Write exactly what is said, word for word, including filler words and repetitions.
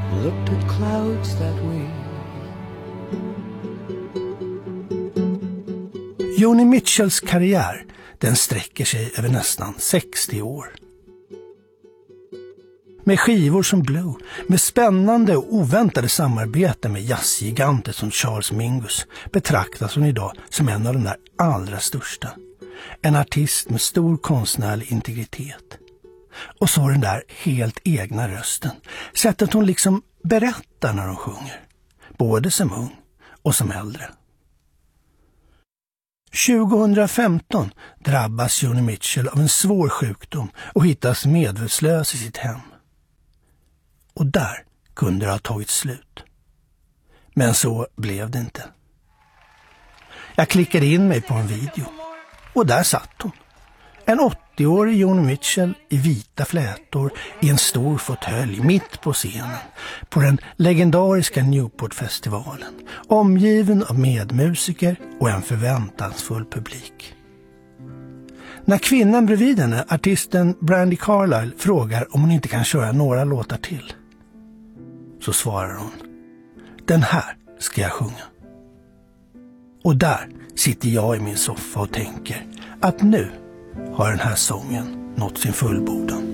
looked at clouds that way. Joni Mitchells karriär, den sträcker sig över nästan sextio år. Med skivor som Blue, med spännande och oväntade samarbeten med jazzgiganter som Charles Mingus, betraktas hon idag som en av de där allra största. En artist med stor konstnärlig integritet. Och så den där helt egna rösten. Sättet hon liksom berättar när hon sjunger. Både som ung och som äldre. tjugohundrafemton drabbas Joni Mitchell av en svår sjukdom och hittas medvetslös i sitt hem. Och där kunde det ha tagit slut. Men så blev det inte. Jag klickade in mig på en video. Och där satt hon. En åttioårig Joni Mitchell i vita flätor i en stor fåtölj mitt på scenen. På den legendariska Newport-festivalen. Omgiven av medmusiker och en förväntansfull publik. När kvinnan bredvid henne, artisten Brandi Carlile, frågar om hon inte kan köra några låtar till, så svarar hon: den här ska jag sjunga. Och där sitter jag i min soffa och tänker att nu har den här sången nått sin fullbordan.